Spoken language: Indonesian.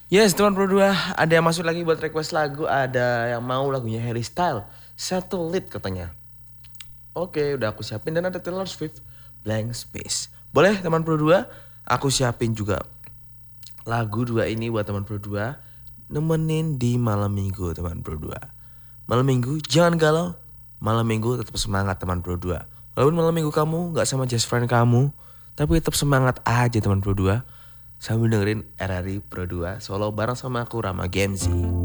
Yes, teman Pro 2, ada yang masuk lagi buat request lagu, ada yang mau lagunya Harry Style, Satellite katanya. Oke, udah aku siapin dan ada Taylor Swift, Blank Space. Boleh teman Pro 2, aku siapin juga lagu dua ini buat teman Pro 2, nemenin di malam minggu teman Pro 2. Malam minggu jangan galau, malam minggu tetap semangat teman Pro 2. Walaupun malam minggu kamu gak sama just friend kamu, tapi tetap semangat aja teman Pro 2. Sambil dengerin RRI Pro 2 solo bareng sama aku Rama Gemzi.